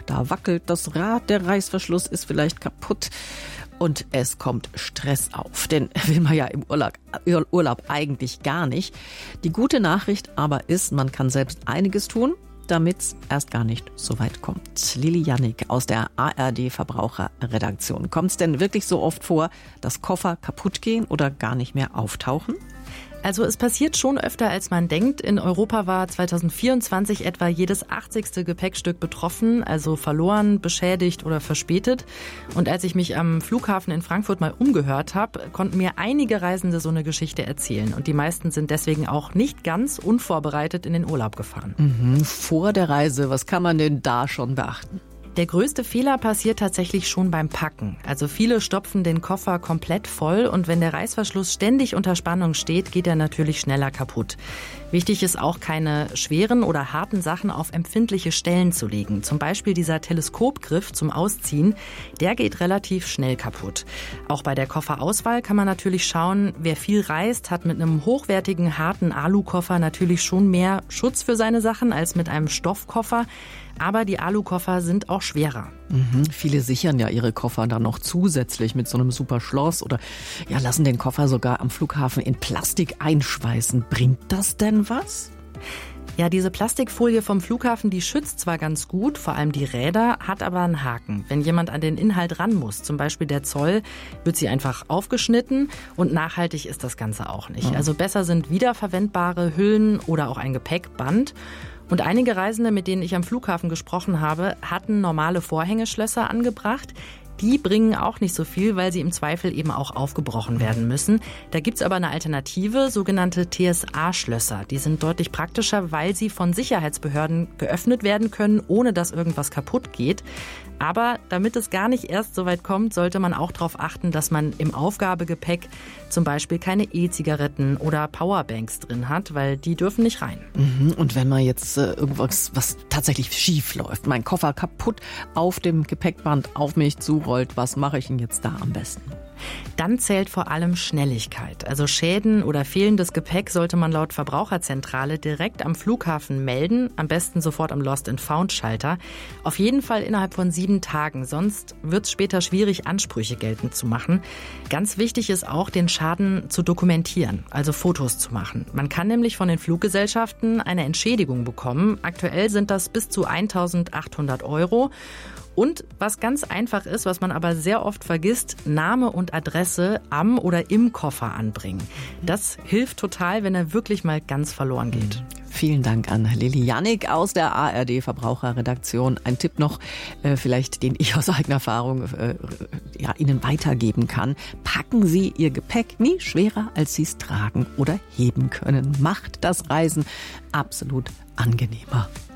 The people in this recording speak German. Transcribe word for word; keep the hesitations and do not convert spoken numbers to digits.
da wackelt das Rad, der Reißverschluss ist vielleicht kaputt und es kommt Stress auf. Denn will man ja im Urlaub, Urlaub eigentlich gar nicht. Die gute Nachricht aber ist, man kann selbst einiges tun, damit es erst gar nicht so weit kommt. Lili Jannik aus der A R D-Verbraucherredaktion. Kommt es denn wirklich so oft vor, dass Koffer kaputt gehen oder gar nicht mehr auftauchen? Also es passiert schon öfter, als man denkt. In Europa war zwanzig vierundzwanzig etwa jedes achtzigste Gepäckstück betroffen, also verloren, beschädigt oder verspätet. Und als ich mich am Flughafen in Frankfurt mal umgehört habe, konnten mir einige Reisende so eine Geschichte erzählen. Und die meisten sind deswegen auch nicht ganz unvorbereitet in den Urlaub gefahren. Mhm, vor der Reise, was kann man denn da schon beachten? Der größte Fehler passiert tatsächlich schon beim Packen. Also viele stopfen den Koffer komplett voll und wenn der Reißverschluss ständig unter Spannung steht, geht er natürlich schneller kaputt. Wichtig ist auch, keine schweren oder harten Sachen auf empfindliche Stellen zu legen. Zum Beispiel dieser Teleskopgriff zum Ausziehen, der geht relativ schnell kaputt. Auch bei der Kofferauswahl kann man natürlich schauen, wer viel reist, hat mit einem hochwertigen, harten Alukoffer natürlich schon mehr Schutz für seine Sachen als mit einem Stoffkoffer. Aber die Alukoffer sind auch schwerer. Mhm. Viele sichern ja ihre Koffer dann noch zusätzlich mit so einem super Schloss oder ja, lassen den Koffer sogar am Flughafen in Plastik einschweißen. Bringt das denn was? Ja, diese Plastikfolie vom Flughafen, die schützt zwar ganz gut, vor allem die Räder, hat aber einen Haken. Wenn jemand an den Inhalt ran muss, zum Beispiel der Zoll, wird sie einfach aufgeschnitten und nachhaltig ist das Ganze auch nicht. Also besser sind wiederverwendbare Hüllen oder auch ein Gepäckband. Und einige Reisende, mit denen ich am Flughafen gesprochen habe, hatten normale Vorhängeschlösser angebracht. Die bringen auch nicht so viel, weil sie im Zweifel eben auch aufgebrochen werden müssen. Da gibt's aber eine Alternative, sogenannte T S A-Schlösser. Die sind deutlich praktischer, weil sie von Sicherheitsbehörden geöffnet werden können, ohne dass irgendwas kaputt geht. Aber damit es gar nicht erst so weit kommt, sollte man auch darauf achten, dass man im Aufgabegepäck zum Beispiel keine E-Zigaretten oder Powerbanks drin hat, weil die dürfen nicht rein. Mhm. Und wenn man jetzt äh, irgendwas, was tatsächlich schief läuft, mein Koffer kaputt auf dem Gepäckband auf mich zurollt, was mache ich denn jetzt da am besten? Dann zählt vor allem Schnelligkeit. Also Schäden oder fehlendes Gepäck sollte man laut Verbraucherzentrale direkt am Flughafen melden, am besten sofort am Lost-and-Found-Schalter. Auf jeden Fall innerhalb von sieben Tagen, sonst wird es später schwierig, Ansprüche geltend zu machen. Ganz wichtig ist auch, den Schaden zu dokumentieren, also Fotos zu machen. Man kann nämlich von den Fluggesellschaften eine Entschädigung bekommen. Aktuell sind das bis zu eintausendachthundert Euro. Und was ganz einfach ist, was man aber sehr oft vergisst, Name und Adresse am oder im Koffer anbringen. Das hilft total, wenn er wirklich mal ganz verloren geht. Vielen Dank an Lili Jannik aus der A R D-Verbraucherredaktion. Ein Tipp noch, äh, vielleicht, den ich aus eigener Erfahrung äh, ja, Ihnen weitergeben kann. Packen Sie Ihr Gepäck nie schwerer, als Sie es tragen oder heben können. Macht das Reisen absolut angenehmer.